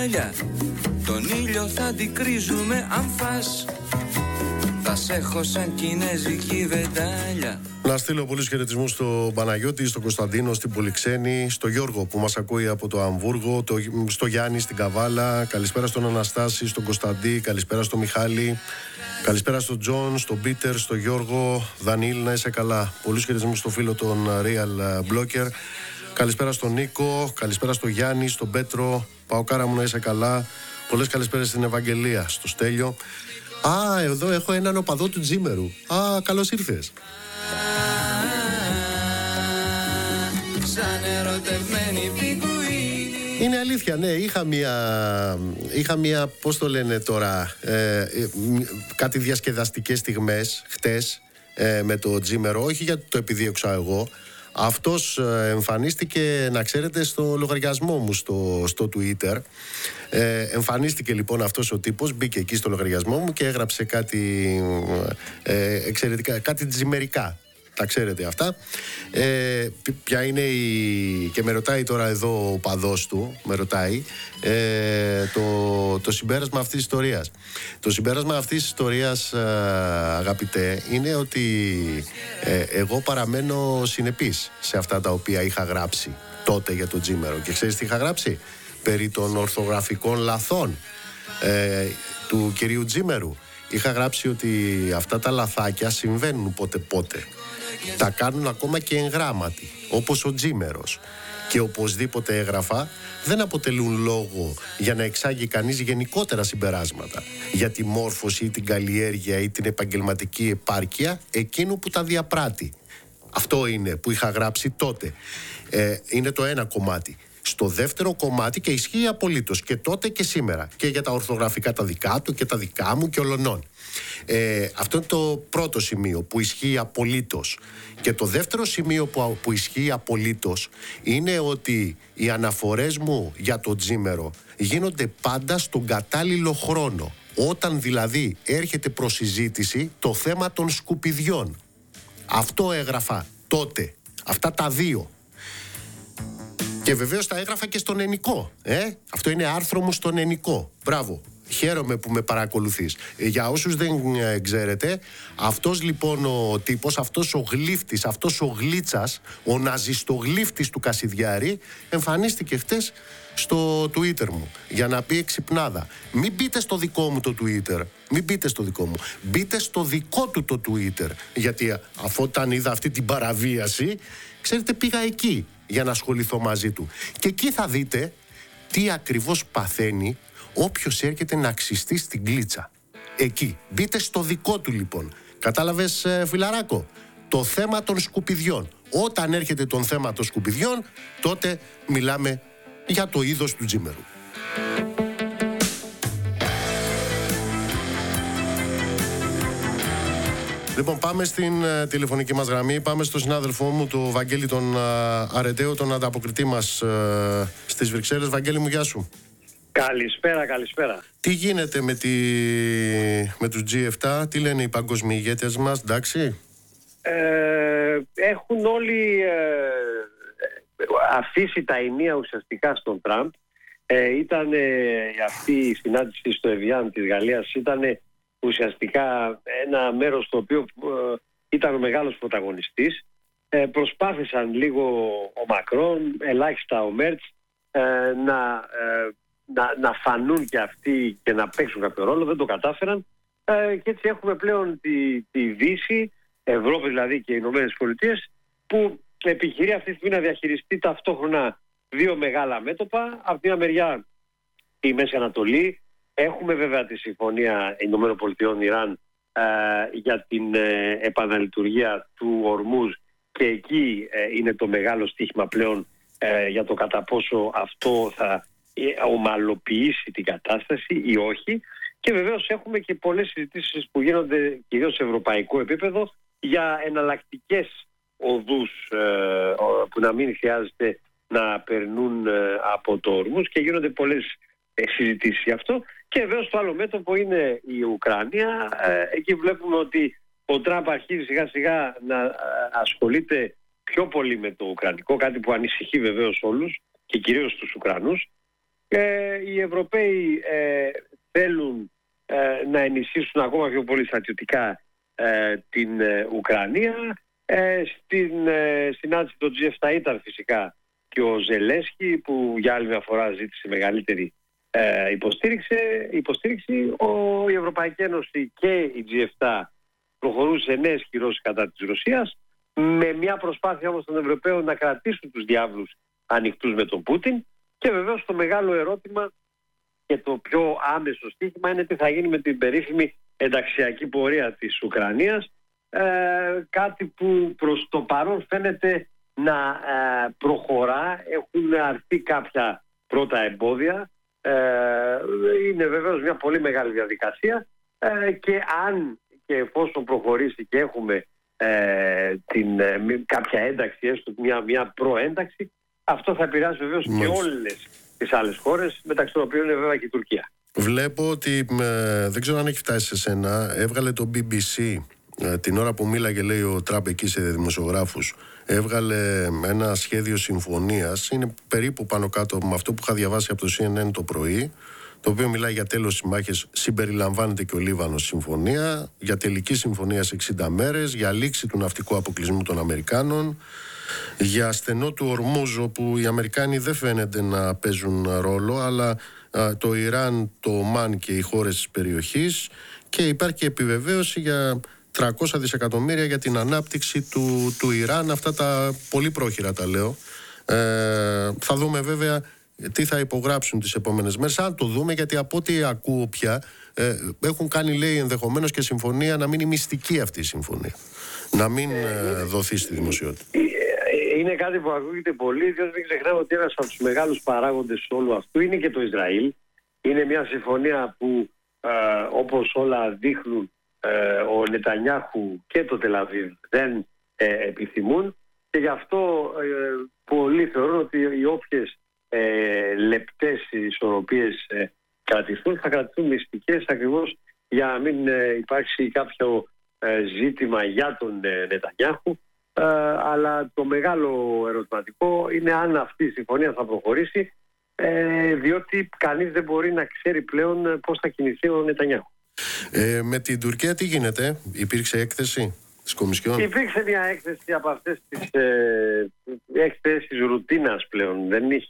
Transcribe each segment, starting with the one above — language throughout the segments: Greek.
Τον ήλιο θα αντικρίζουμε αν φας. Θα σε έχω σαν κινέζικη βεντάλια. Να στείλω πολλούς χαιρετισμούς στο Παναγιώτη, στον Κωνσταντίνο, στην Πολυξένη, στο Γιώργο που μας ακούει από το Αμβούργο, στο Γιάννη στην Καβάλα. Καλησπέρα στον Αναστάση, στον Κωνσταντί, καλησπέρα στον Μιχάλη, καλησπέρα στον Τζον, στον Πίτερ, στον Γιώργο, Δανίλ, να είσαι καλά. Πολλούς χαιρετισμούς στο φίλο των Real Blocker. Καλησπέρα στον Νίκο, καλησπέρα στον Γιάννη, στον Πέτρο. Παοκάρα μου, να είσαι καλά. Πολλές καλησπέρες στην Ευαγγελία, στο Στέλιο. Εδώ έχω έναν οπαδό του Τζίμερου. Καλώς ήρθες. Είναι αλήθεια, ναι, είχα μία, πώς το λένε τώρα, κάτι διασκεδαστικές στιγμές χτες με το Τζίμερο, όχι γιατί το επιδίωξα εγώ. Αυτός εμφανίστηκε, να ξέρετε, στο λογαριασμό μου στο Twitter. Εμφανίστηκε λοιπόν αυτός ο τύπος, μπήκε εκεί στο λογαριασμό μου και έγραψε κάτι εξαιρετικά, κάτι τζιμερικά. Τα ξέρετε αυτά. Ποια είναι και με ρωτάει τώρα εδώ ο παδός του, με ρωτάει το συμπέρασμα αυτής της ιστορίας. Το συμπέρασμα αυτής της ιστορίας, αγαπητέ, είναι ότι εγώ παραμένω συνεπής σε αυτά τα οποία είχα γράψει τότε για το Τζίμερο. Και ξέρεις τι είχα γράψει? Περί των ορθογραφικών λαθών του κυρίου Τζίμερου. Είχα γράψει ότι αυτά τα λαθάκια συμβαίνουν πότε-πότε. Τα κάνουν ακόμα και εγγράμματοι, όπως ο Τζίμερος. Και οπωσδήποτε έγραφα, δεν αποτελούν λόγο για να εξάγει κανείς γενικότερα συμπεράσματα για τη μόρφωση ή την καλλιέργεια ή την επαγγελματική επάρκεια εκείνου που τα διαπράττει. Αυτό είναι που είχα γράψει τότε. Είναι το ένα κομμάτι. Στο δεύτερο κομμάτι, και ισχύει απολύτως και τότε και σήμερα, και για τα ορθογραφικά τα δικά του και τα δικά μου και ολονών. Αυτό είναι το πρώτο σημείο που ισχύει απολύτως. Και το δεύτερο σημείο που ισχύει απολύτως είναι ότι οι αναφορές μου για το Τζίμερο γίνονται πάντα στον κατάλληλο χρόνο. Όταν δηλαδή έρχεται προς συζήτηση το θέμα των σκουπιδιών. Αυτό έγραφα τότε. Αυτά τα δύο. Και βεβαίως τα έγραφα και στον Ενικό. Αυτό είναι άρθρο μου στον Ενικό. Μπράβο. Χαίρομαι που με παρακολουθείς. Για όσους δεν ξέρετε, αυτός λοιπόν ο τύπος, αυτός ο γλύφτης, αυτός ο γλίτσας, ο ναζιστογλύφτης του Κασιδιάρη, εμφανίστηκε χτες στο Twitter μου για να πει εξυπνάδα. Μην μπείτε στο δικό μου το Twitter. Μην μπείτε στο δικό μου. Μπείτε στο δικό του το Twitter. Γιατί αφού όταν είδα αυτή την παραβίαση, ξέρετε, πήγα εκεί για να ασχοληθώ μαζί του. Και εκεί θα δείτε τι ακριβώς παθαίνει όποιος έρχεται να αξιστεί στην κλίτσα. Εκεί. Μπείτε στο δικό του λοιπόν. Κατάλαβες, φιλαράκο? Το θέμα των σκουπιδιών. Όταν έρχεται το θέμα των σκουπιδιών, τότε μιλάμε για το είδος του Τζίμερου. Λοιπόν, πάμε στην τηλεφωνική μας γραμμή. Πάμε στον συνάδελφό μου, τον Βαγγέλη τον Αρεταίο, τον ανταποκριτή μας στις Βρυξέλλες. Βαγγέλη μου, γεια σου. Καλησπέρα, καλησπέρα. Τι γίνεται με τους G7, τι λένε οι παγκόσμιοι ηγέτες μας, εντάξει? Έχουν όλοι αφήσει τα ενία ουσιαστικά στον Τραμπ. Ήταν αυτή η συνάντηση στο Εβιάν της Γαλλίας, ήταν ουσιαστικά ένα μέρος στο οποίο ήταν ο μεγάλος πρωταγωνιστής. Προσπάθησαν λίγο ο Μακρόν, ελάχιστα ο Μέρτς, να φανούν και αυτοί και να παίξουν κάποιο ρόλο. Δεν το κατάφεραν, και έτσι έχουμε πλέον τη Δύση, Ευρώπη δηλαδή και οι Ηνωμένες Πολιτείες, που επιχειρεί αυτή τη στιγμή να διαχειριστεί ταυτόχρονα δύο μεγάλα μέτωπα. Από την μεριά η Μέση Ανατολή. Έχουμε βέβαια τη συμφωνία Ηνωμένων Πολιτειών Ιράν για την επαναλειτουργία του Ορμούζ, και εκεί είναι το μεγάλο στίχημα πλέον για το κατά πόσο αυτό θα ομαλοποιήσει την κατάσταση ή όχι. Και βεβαίως έχουμε και πολλές συζητήσεις που γίνονται κυρίως σε ευρωπαϊκό επίπεδο για εναλλακτικές οδούς που να μην χρειάζεται να περνούν από το Ορμούζ, και γίνονται πολλές συζητήσεις γι' αυτό. Και βεβαίως το άλλο μέτωπο είναι η Ουκρανία. Εκεί βλέπουμε ότι ο Τραμπ αρχίζει σιγά σιγά να ασχολείται πιο πολύ με το ουκρανικό, κάτι που ανησυχεί βεβαίως όλους και κυρίως τους Ουκρανούς. Οι Ευρωπαίοι θέλουν να ενισχύσουν ακόμα πιο πολύ στρατιωτικά την Ουκρανία. Στην συνάντηση των G7 ήταν φυσικά και ο Ζελένσκι, που για άλλη μια φορά ζήτησε μεγαλύτερη υποστήριξη. Η Ευρωπαϊκή Ένωση και η G7 προχωρούν σε νέες κυρώσεις κατά της Ρωσίας, με μια προσπάθεια όμως των Ευρωπαίων να κρατήσουν τους διάβλους ανοιχτούς με τον Πούτιν. Και βεβαίως το μεγάλο ερώτημα και το πιο άμεσο στοίχημα είναι τι θα γίνει με την περίφημη ενταξιακή πορεία της Ουκρανίας, κάτι που προς το παρόν φαίνεται να προχωρά. Έχουν αρθεί κάποια πρώτα εμπόδια. Είναι βεβαίως μια πολύ μεγάλη διαδικασία, και αν και εφόσον προχωρήσει και έχουμε κάποια ένταξη, έστω μια προένταξη, αυτό θα επηρεάσει βεβαίως και όλες τις άλλες χώρες, μεταξύ των οποίων είναι βέβαια και η Τουρκία. Βλέπω ότι, δεν ξέρω αν έχει φτάσει σε σένα, έβγαλε το BBC την ώρα που μίλαγε, λέει, ο Τραμπ εκεί σε δημοσιογράφους, έβγαλε ένα σχέδιο συμφωνίας, είναι περίπου πάνω κάτω με αυτό που είχα διαβάσει από το CNN το πρωί, το οποίο μιλάει για τέλος της μάχης, συμπεριλαμβάνεται και ο Λίβανος συμφωνία, για τελική συμφωνία σε 60 μέρες, για λήξη του ναυτικού αποκλεισμού των Αμερικάνων, για στενό του Ορμούζ, όπου οι Αμερικάνοι δεν φαίνεται να παίζουν ρόλο, αλλά το Ιράν, το Ομάν και οι χώρες της περιοχής, και υπάρχει και επιβεβαίωση για 300 δισεκατομμύρια για την ανάπτυξη του Ιράν. Αυτά τα πολύ πρόχειρα τα λέω. Θα δούμε βέβαια τι θα υπογράψουν τις επόμενες μέρες, αν το δούμε, γιατί από ό,τι ακούω πια έχουν κάνει, λέει, ενδεχομένως και συμφωνία να μείνει μυστική αυτή η συμφωνία, να μην δοθεί στη δημοσιότητα. Είναι κάτι που ακούγεται πολύ, διότι μην ξεχνάμε ότι ένας από τους μεγάλους παράγοντες όλου αυτού είναι και το Ισραήλ. Είναι μια συμφωνία που όπως όλα δείχνουν ο Νετανιάχου και το Τελαβίβ δεν επιθυμούν, και γι' αυτό πολλοί θεωρούν ότι οι όποιες λεπτές ισορροπίες κρατηθούν θα κρατηθούν μυστικές, ακριβώς για να μην υπάρξει κάποιο ζήτημα για τον Νετανιάχου. Αλλά το μεγάλο ερωτηματικό είναι αν αυτή η συμφωνία θα προχωρήσει, διότι κανείς δεν μπορεί να ξέρει πλέον πώς θα κινηθεί ο Νετανιάχου. Με την Τουρκία τι γίνεται, υπήρξε έκθεση της Κομισιόν? Υπήρξε μια έκθεση από αυτές τις έκθεσεις ρουτίνας πλέον,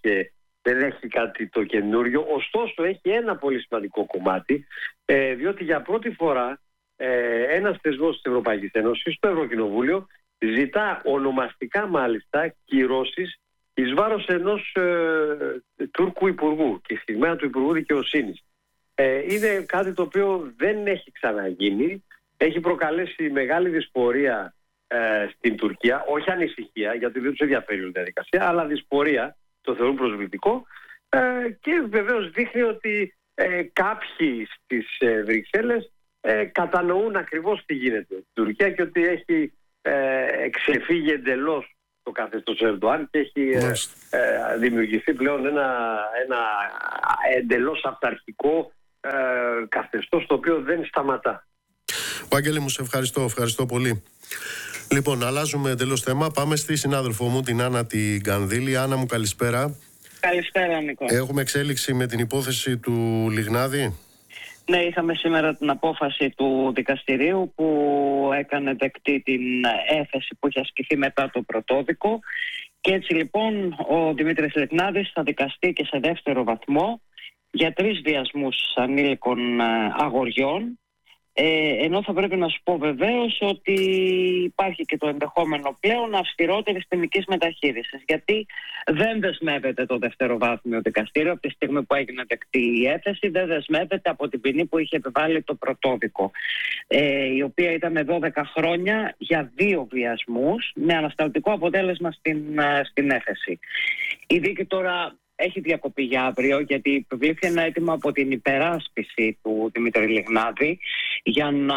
δεν έχει κάτι το καινούριο. Ωστόσο έχει ένα πολύ σημαντικό κομμάτι, διότι για πρώτη φορά ένας θεσμός της Ευρωπαϊκής Ένωσης, το Ευρωκοινοβούλιο, ζητά ονομαστικά μάλιστα κυρώσεις εις βάρος ενός Τούρκου υπουργού, και συγκεκριμένα του Υπουργού Δικαιοσύνης. Είναι κάτι το οποίο δεν έχει ξαναγίνει, έχει προκαλέσει μεγάλη δυσπορία στην Τουρκία, όχι ανησυχία, γιατί δεν τους ενδιαφέρει η διαδικασία, αλλά δυσπορία, το θεωρούν προσβλητικό, και βεβαίως δείχνει ότι κάποιοι στις Βρυξέλλες κατανοούν ακριβώς τι γίνεται στην Τουρκία και ότι έχει ξεφύγει εντελώς το καθεστώς Ερντοάν και έχει δημιουργηθεί πλέον ένα εντελώς αυταρχικό καθεστώς, το οποίο δεν σταματά. Βάγγελη μου, σε ευχαριστώ πολύ. Λοιπόν, αλλάζουμε εντελώς θέμα. Πάμε στη συνάδελφό μου, την Άννα την Κανδύλη. Άννα μου, καλησπέρα. Καλησπέρα, Νικό. Έχουμε εξέλιξη με την υπόθεση του Λιγνάδη. Ναι, είχαμε σήμερα την απόφαση του δικαστηρίου που έκανε δεκτή την έφεση που είχε ασκηθεί μετά το πρωτόδικο, και έτσι λοιπόν ο Δημήτρης Λιγνάδης θα δικαστεί και σε δεύτερο βαθμό για 3 βιασμούς ανήλικων αγοριών, ενώ θα πρέπει να σου πω βεβαίως ότι υπάρχει και το ενδεχόμενο πλέον αυστηρότερης ποινικής μεταχείρισης, γιατί δεν δεσμεύεται το δευτεροβάθμιο δικαστήριο από τη στιγμή που έγινε δεκτή η έφεση, δεν δεσμεύεται από την ποινή που είχε επιβάλει το πρωτόδικο, η οποία ήταν 12 χρόνια για 2 βιασμούς με ανασταλτικό αποτέλεσμα στην έφεση. Η δίκη τώρα έχει διακοπεί για αύριο, γιατί υπευλήθη ένα αίτημα από την υπεράσπιση του Δημήτρη Λιγνάδη για να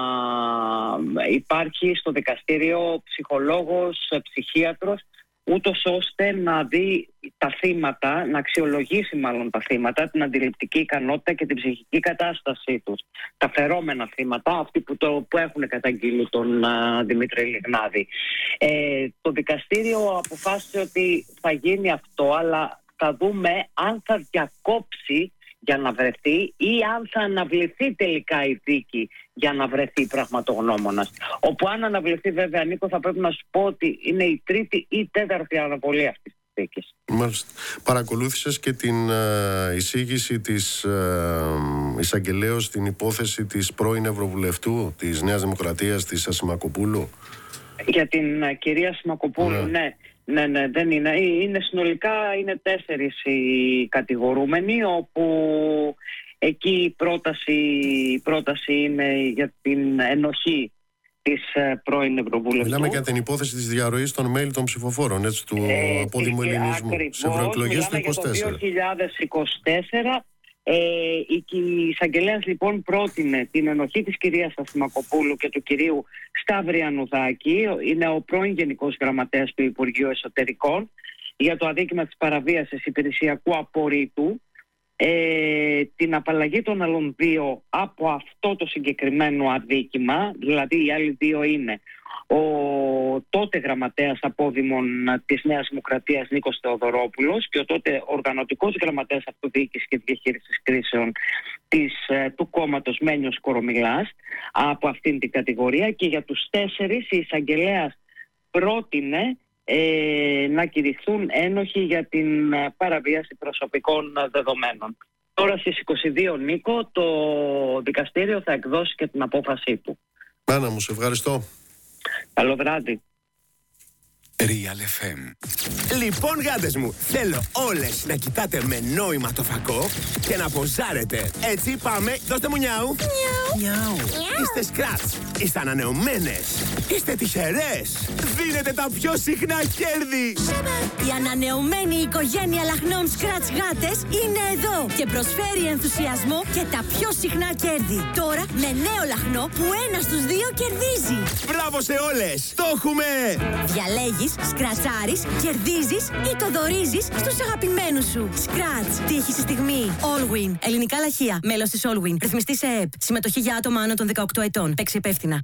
υπάρχει στο δικαστήριο ψυχολόγος, ψυχίατρος, ούτως ώστε να δει τα θύματα, να αξιολογήσει μάλλον τα θύματα, την αντιληπτική ικανότητα και την ψυχική κατάστασή τους. Τα φερόμενα θύματα, αυτοί που έχουν καταγγείλει τον Δημήτρη Λιγνάδη. Το δικαστήριο αποφάσισε ότι θα γίνει αυτό, αλλά θα δούμε αν θα διακόψει για να βρεθεί ή αν θα αναβληθεί τελικά η δίκη για να βρεθεί πραγματογνώμονας. Όπου αν αναβληθεί, βέβαια, Νίκο, θα πρέπει να σου πω ότι είναι η τρίτη ή τέταρτη αναβολή αυτής της δίκης. Μάλιστα. Παρακολούθησες και την εισήγηση της εισαγγελέως στην υπόθεση της πρώην Ευρωβουλευτού της Νέας Δημοκρατίας, της Ασημακοπούλου? Για την κυρία Σιμακοπούλου, ναι, δεν είναι. Είναι συνολικά 4 οι κατηγορούμενοι, όπου εκεί η πρόταση είναι για την ενοχή της πρώην Ευρωβουλευτού. Μιλάμε για την υπόθεση της διαρροής των mail των ψηφοφόρων, έτσι, του απόδημου ελληνισμού. Σε ευρωεκλογές του 2024. Η εισαγγελέας λοιπόν πρότεινε την ενοχή της κυρίας Ασημακοπούλου και του κυρίου Σταύρη Ανουδάκη, είναι ο πρώην Γενικός Γραμματέας του Υπουργείου Εσωτερικών, για το αδίκημα της παραβίασης υπηρεσιακού απορρίτου, την απαλλαγή των άλλων 2 από αυτό το συγκεκριμένο αδίκημα, δηλαδή οι άλλοι 2 είναι ο τότε γραμματέας απόδημων της Νέας Δημοκρατίας Νίκος Θεοδωρόπουλος και ο τότε οργανωτικός γραμματέας αυτοδιοίκησης και διαχείρισης κρίσεων του κόμματος Μένιος Κορομιλάς, από αυτήν την κατηγορία. Και για τους 4 η εισαγγελέας πρότεινε να κηρυχθούν ένοχοι για την παραβίαση προσωπικών δεδομένων. Τώρα στις 22, Νίκο, το δικαστήριο θα εκδώσει και την απόφασή του. Άννα μου, σε ευχαριστώ. Καλό βράδυ. Real FM. Λοιπόν, γάτες μου, θέλω όλες να κοιτάτε με νόημα το φακό και να ποζάρετε. Έτσι, πάμε. Δώστε μου νιάου. Νιάου. Είστε σκράτς. Είστε ανανεωμένες. Είστε τυχερές. Δίνετε τα πιο συχνά κέρδη. Η ανανεωμένη οικογένεια λαχνών σκράτς γάτες είναι εδώ και προσφέρει ενθουσιασμό και τα πιο συχνά κέρδη. Τώρα με νέο λαχνό που 1 στους 2 κερδίζει. Μπράβο σε όλες. Το έχουμε. Διαλέγεις, σκρατσάρεις, κερδίζεις ή το δωρίζεις στους αγαπημένους σου. Σκράτς. Τύχη στη στιγμή. Allwin. Ελληνικά λαχεία. Μέλος της Allwin. Ρυθμιστή σε ΕΕΠ. Συμμετοχή για άτομα άνω των 18 ετών. Παίξει υπεύθυνα.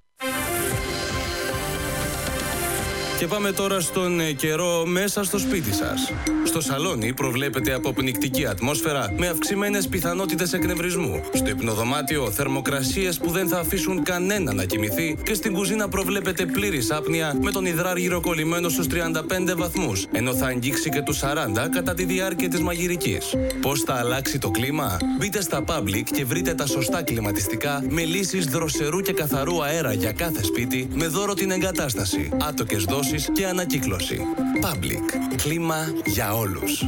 Και πάμε τώρα στον καιρό μέσα στο σπίτι σας. Στο σαλόνι προβλέπεται αποπνικτική ατμόσφαιρα με αυξημένες πιθανότητες εκνευρισμού. Στο υπνοδωμάτιο θερμοκρασίες που δεν θα αφήσουν κανένα να κοιμηθεί και στην κουζίνα προβλέπεται πλήρης άπνοια με τον υδράργυρο κολλημένο στους 35 βαθμούς, ενώ θα αγγίξει και τους 40 κατά τη διάρκεια της μαγειρικής. Πώς θα αλλάξει το κλίμα? Μπείτε στα Public και βρείτε τα σωστά κλιματιστικά με λύσεις δροσερού και καθαρού αέρα για κάθε σπίτι, με δώρο την εγκατάσταση, άτοκες δόσεις και ανακύκλωση. Public. Κλίμα για όλους.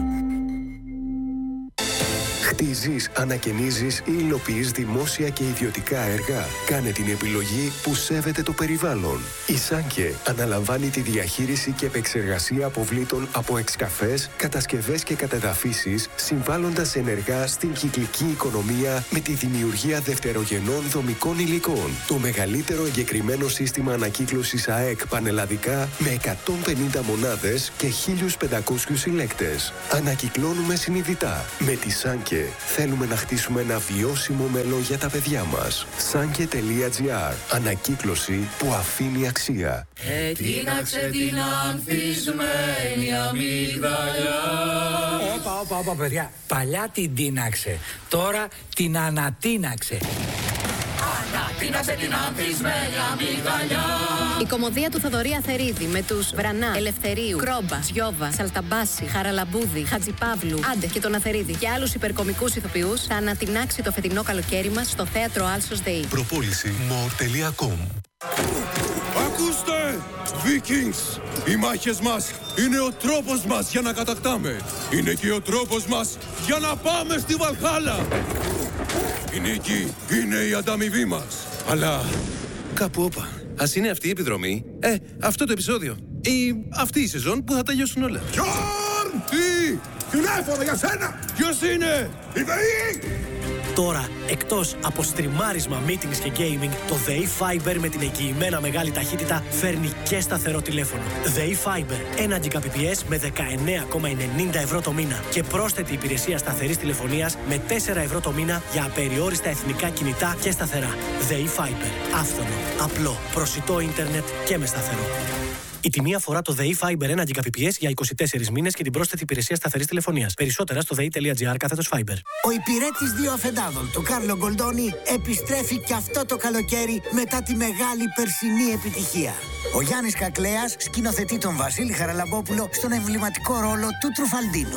Χτίζεις, ανακαινίζεις ή υλοποιείς δημόσια και ιδιωτικά έργα. Κάνε την επιλογή που σέβεται το περιβάλλον. Η Σάνκε αναλαμβάνει τη διαχείριση και επεξεργασία αποβλήτων από εξκαφές, κατασκευές και κατεδαφίσεις, συμβάλλοντας ενεργά στην κυκλική οικονομία με τη δημιουργία δευτερογενών δομικών υλικών. Το μεγαλύτερο εγκεκριμένο σύστημα ανακύκλωσης ΑΕΚ πανελλαδικά με 150 μονάδες και 1.500 συλλέκτες. Ανακυκλώνουμε συνειδητά. Με τη Σάνκε θέλουμε να χτίσουμε ένα βιώσιμο μέλλον για τα παιδιά μας. Sanke.gr. Ανακύκλωση που αφήνει αξία. Τίναξε την ανθισμένη αμύγδαλια. Όπα, παιδιά. Παλιά την τίναξε. Τώρα την ανατίναξε. Ανατίναξε την ανθισμένη αμύγδαλια. Η κωμωδία του Θοδωρή Αθερίδη με τους Βρανά, Ελευθερίου, Κρόμπα, Σιώβα, Σαλταμπάση, Χαραλαμπούδη, Χατζιπαύλου, Άντε και τον Αθερίδη και άλλους υπερκομικούς ηθοποιούς θα ανατινάξει το φετινό καλοκαίρι μας στο θέατρο Άλσος ΔΕΗ. Προπόληση more.com. Ακούστε! Vikings! Οι μάχες μας είναι ο τρόπος μας για να κατακτάμε. Είναι και ο τρόπος μας για να πάμε στη Βαλχάλα. Η νίκη είναι η ανταμοιβή μας. Αλλά κάπου όπα. Ας είναι αυτή η επιδρομή, αυτό το επεισόδιο ή αυτή η σεζόν που θα τελειώσουν όλα. Γιόρν! Τι! Τηλέφωνο για σένα! Ποιος είναι? Η ΔΕΗ! Τώρα, εκτός από στριμάρισμα, meetings και gaming, το ΔΕΗ Fiber με την εγγυημένα μεγάλη ταχύτητα φέρνει και σταθερό τηλέφωνο. ΔΕΗ Fiber, 1 Gbps με 19,90 ευρώ το μήνα και πρόσθετη υπηρεσία σταθερής τηλεφωνίας με 4 ευρώ το μήνα για απεριόριστα εθνικά κινητά και σταθερά. ΔΕΗ Fiber, άφθονο, απλό, προσιτό ίντερνετ και με σταθερό. Η τιμή αφορά το ΔΕΗ Fiber 1 Gbps για 24 μήνες και την πρόσθετη υπηρεσία σταθερής τηλεφωνίας. Περισσότερα στο dei.gr/Fiber. Ο υπηρέτης δύο αφεντάδων, το Κάρλο Γκολντόνι, επιστρέφει και αυτό το καλοκαίρι μετά τη μεγάλη περσινή επιτυχία. Ο Γιάννης Κακλέας σκηνοθετεί τον Βασίλη Χαραλαμπόπουλο στον εμβληματικό ρόλο του Τρουφαλντίνο.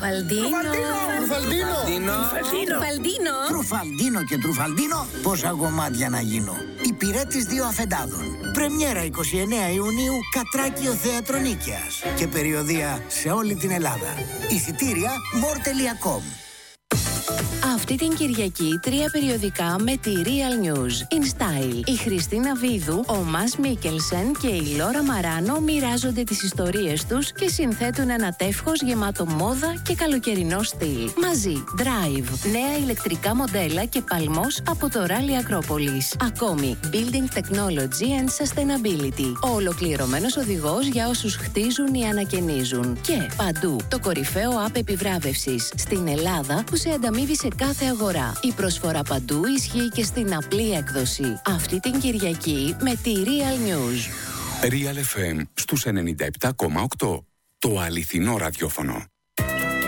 Τρουφαλντίνο και Τρουφαλντίνο, πόσα γομάτια να γίνω. Υπηρέτης δύο αφεντάδων. Πρεμιέρα 29 Ιουνίου, Κατράκιο Θέατρο Νίκαιας. Και περιοδεία σε όλη την Ελλάδα. Εισιτήρια more.com. Αυτή την Κυριακή 3 περιοδικά με τη Real News. In Style. Η Χριστίνα Βίδου, ο Μας Μίκελσεν και η Λόρα Μαράνο μοιράζονται τις ιστορίες τους και συνθέτουν ένα τεύχος γεμάτο μόδα και καλοκαιρινό στυλ. Μαζί, Drive, νέα ηλεκτρικά μοντέλα και παλμός από το Rally Acropolis. Ακόμη, Building Technology and Sustainability. Ο ολοκληρωμένος οδηγός για όσους χτίζουν ή ανακαινίζουν. Και παντού, το κορυφαίο app επιβράβευσης στην Ελλάδα που σε ανταμείβει σε κάθε αγορά. Η προσφορά παντού ισχύει και στην απλή έκδοση. Αυτή την Κυριακή με τη Real News. Real FM στους 97,8. Το αληθινό ραδιόφωνο.